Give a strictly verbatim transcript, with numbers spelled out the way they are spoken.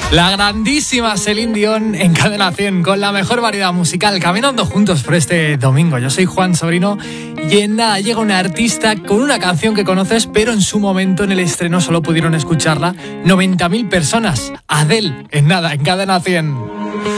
La grandísima Celine Dion en Cadena cien con la mejor variedad musical, caminando juntos por este domingo. Yo soy Juan Sobrino y en nada llega una artista con una canción que conoces, pero en su momento en el estreno solo pudieron escucharla noventa mil personas. Adele, en nada, en Cadena cien.